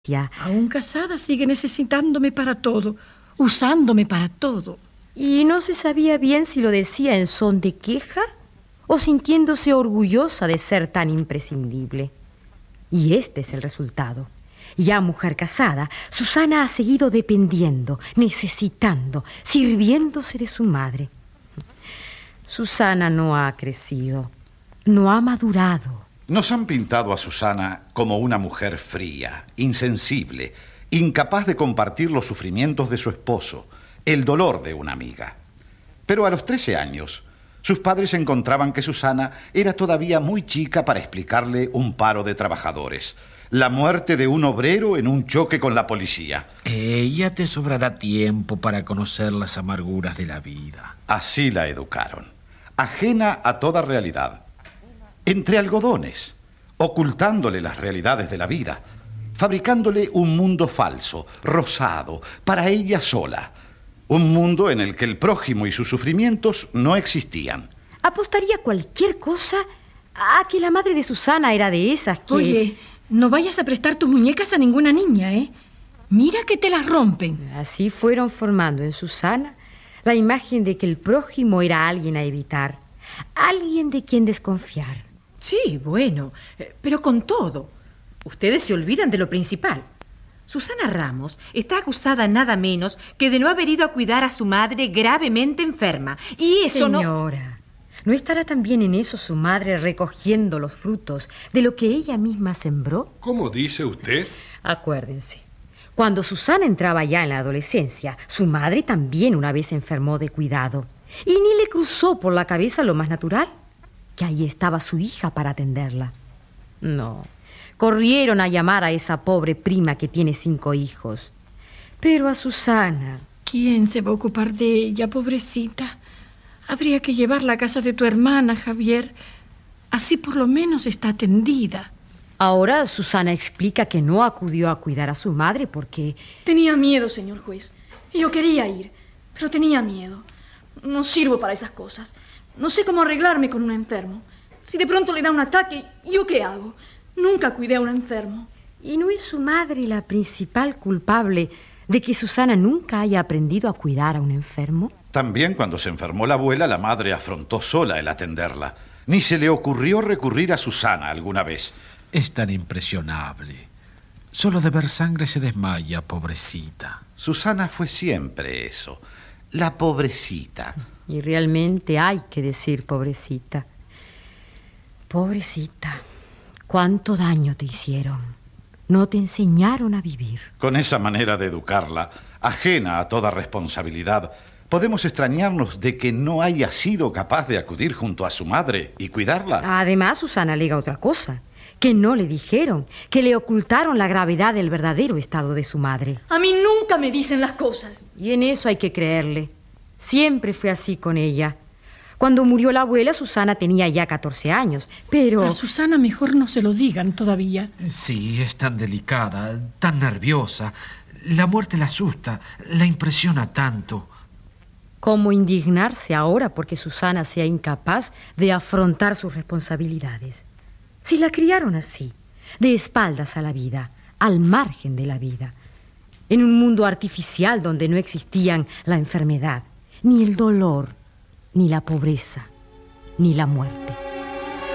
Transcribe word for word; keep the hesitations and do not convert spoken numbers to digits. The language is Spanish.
Aún casada sigue necesitándome para todo, usándome para todo. Y no se sabía bien si lo decía en son de queja o sintiéndose orgullosa de ser tan imprescindible. Y este es el resultado. Ya mujer casada, Susana ha seguido dependiendo, necesitando, sirviéndose de su madre. Susana no ha crecido, no ha madurado. Nos han pintado a Susana como una mujer fría, insensible, incapaz de compartir los sufrimientos de su esposo, el dolor de una amiga. Pero a los trece años, sus padres encontraban que Susana era todavía muy chica para explicarle un paro de trabajadores, la muerte de un obrero en un choque con la policía. Eh, ya te sobrará tiempo para conocer las amarguras de la vida. Así la educaron, ajena a toda realidad. Entre algodones, ocultándole las realidades de la vida, fabricándole un mundo falso, rosado, para ella sola. Un mundo en el que el prójimo y sus sufrimientos no existían. Apostaría cualquier cosa a que la madre de Susana era de esas que... Oye, no vayas a prestar tus muñecas a ninguna niña, ¿eh? Mira que te las rompen. Así fueron formando en Susana la imagen de que el prójimo era alguien a evitar, alguien de quien desconfiar. Sí, bueno, pero con todo, ustedes se olvidan de lo principal. Susana Ramos está acusada nada menos que de no haber ido a cuidar a su madre gravemente enferma. Y eso no... Señora, ¿no estará también en eso su madre recogiendo los frutos de lo que ella misma sembró? ¿Cómo dice usted? Acuérdense, cuando Susana entraba ya en la adolescencia, su madre también una vez enfermó de cuidado. Y ni le cruzó por la cabeza lo más natural, que ahí estaba su hija para atenderla. No, corrieron a llamar a esa pobre prima que tiene cinco hijos. Pero a Susana... ¿Quién se va a ocupar de ella, pobrecita? Habría que llevarla a casa de tu hermana, Javier. Así por lo menos está atendida. Ahora Susana explica que no acudió a cuidar a su madre porque... Tenía miedo, señor juez. Yo quería ir, pero tenía miedo. No sirvo para esas cosas. No sé cómo arreglarme con un enfermo. Si de pronto le da un ataque, ¿yo qué hago? Nunca cuidé a un enfermo. ¿Y no es su madre la principal culpable de que Susana nunca haya aprendido a cuidar a un enfermo? También cuando se enfermó la abuela, la madre afrontó sola el atenderla. Ni se le ocurrió recurrir a Susana alguna vez. Es tan impresionable. Solo de ver sangre se desmaya, pobrecita. Susana fue siempre eso, la pobrecita. Y realmente hay que decir pobrecita. Pobrecita, cuánto daño te hicieron. No te enseñaron a vivir. Con esa manera de educarla, ajena a toda responsabilidad, podemos extrañarnos de que no haya sido capaz de acudir junto a su madre y cuidarla. Además, Susana alega otra cosa, que no le dijeron, que le ocultaron la gravedad del verdadero estado de su madre. A mí nunca me dicen las cosas. Y en eso hay que creerle. Siempre fue así con ella. Cuando murió la abuela, Susana tenía ya catorce años, pero... A Susana mejor no se lo digan todavía. Sí, es tan delicada, tan nerviosa. La muerte la asusta, la impresiona tanto. ¿Cómo indignarse ahora porque Susana sea incapaz de afrontar sus responsabilidades? Si la criaron así, de espaldas a la vida, al margen de la vida, en un mundo artificial donde no existían la enfermedad, ni el dolor, ni la pobreza, ni la muerte.